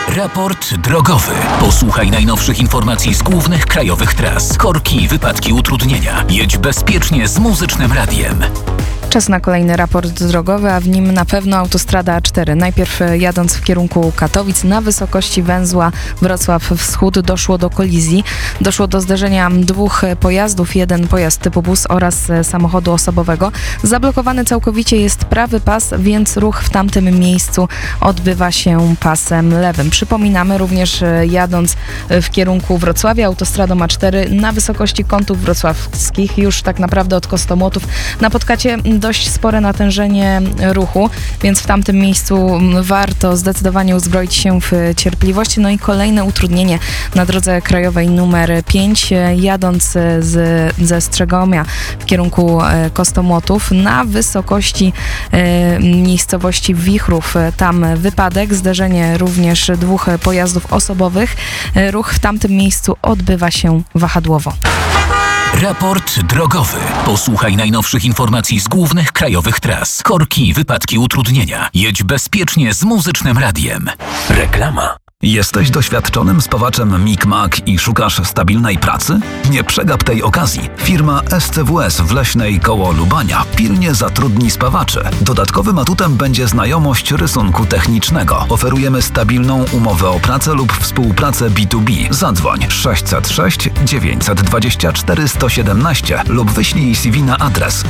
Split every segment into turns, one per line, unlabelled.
Raport drogowy. Posłuchaj najnowszych informacji z głównych krajowych tras. Korki, wypadki, utrudnienia. Jedź bezpiecznie z Muzycznym Radiem.
Czas na kolejny raport drogowy, a w nim na pewno autostrada A4. Najpierw jadąc w kierunku Katowic na wysokości węzła Wrocław Wschód doszło do kolizji. Doszło do zderzenia dwóch pojazdów, jeden pojazd typu bus oraz samochodu osobowego. Zablokowany całkowicie jest prawy pas, więc ruch w tamtym miejscu odbywa się pasem lewym. Przypominamy również jadąc w kierunku Wrocławia autostradą A4 na wysokości kątów wrocławskich, już tak naprawdę od Kostomłotów napotkacie dość spore natężenie ruchu, więc w tamtym miejscu warto zdecydowanie uzbroić się w cierpliwość. No i kolejne utrudnienie na drodze krajowej numer 5, jadąc ze Strzegomia w kierunku Kostomłotów na wysokości miejscowości Wichrów. Tam wypadek, zderzenie również dwóch pojazdów osobowych. Ruch w tamtym miejscu odbywa się wahadłowo.
Raport drogowy. Posłuchaj najnowszych informacji z głównych krajowych tras. Korki, wypadki, utrudnienia. Jedź bezpiecznie z Muzycznym Radiem. Reklama.
Jesteś doświadczonym spawaczem Mik-Mak i szukasz stabilnej pracy? Nie przegap tej okazji. Firma SCWS w Leśnej koło Lubania pilnie zatrudni spawaczy. Dodatkowym atutem będzie znajomość rysunku technicznego. Oferujemy stabilną umowę o pracę lub współpracę B2B. Zadzwoń 606 924 117 lub wyślij CV na adres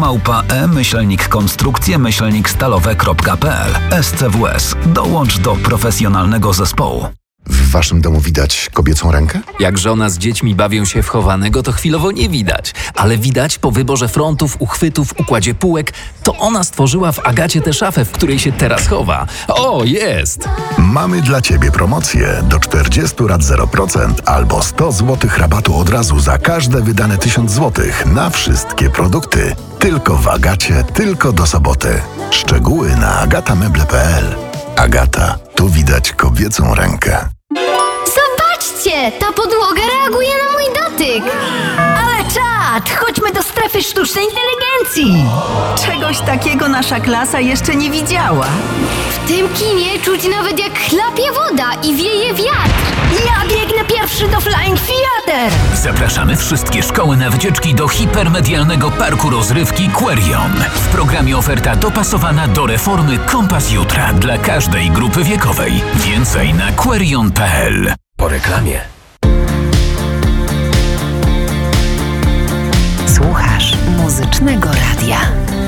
biuro@konstrukcje-stalowe.pl. SCWS. Dołącz do profesjonalnego zespołu.
W waszym domu widać kobiecą rękę?
Jak żona z dziećmi bawią się w chowanego, to chwilowo nie widać. Ale widać po wyborze frontów, uchwytów, układzie półek. To ona stworzyła w Agacie tę szafę, w której się teraz chowa. O, jest!
Mamy dla ciebie promocję do 40 lat 0% albo 100 zł rabatu od razu za każde wydane 1000 zł na wszystkie produkty. Tylko w Agacie, tylko do soboty. Szczegóły na agatameble.pl. Agata, tu widać kobiecą rękę.
Zobaczcie! Ta podłoga reaguje na mój dotyk!
Ale czad! Chodźmy do strefy sztucznej inteligencji! Czegoś takiego nasza klasa jeszcze nie widziała.
W tym kinie czuć nawet jak chlapie woda i wieje wiatr!
Ja biegnę pierwszy do Flying Theater!
Zapraszamy wszystkie szkoły na wycieczki do hipermedialnego parku rozrywki Querion. W programie oferta dopasowana do reformy Kompas Jutra dla każdej grupy wiekowej. Więcej na querion.pl.
Po reklamie.
Słuchasz Muzycznego Radia.